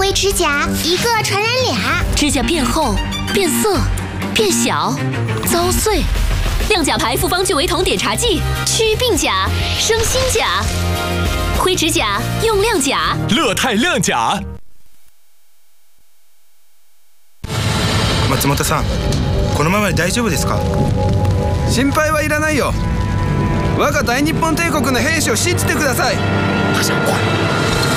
灰指甲一个传染俩， 指甲变厚、变色、变小、遭碎。亮甲牌复方聚维酮碘茶剂，祛病甲，生新甲。灰指甲用亮甲， 乐泰亮甲。 松本さん、このままで大丈夫ですか？ 心配はいらないよ。我が大日本帝国の兵士を信じてください。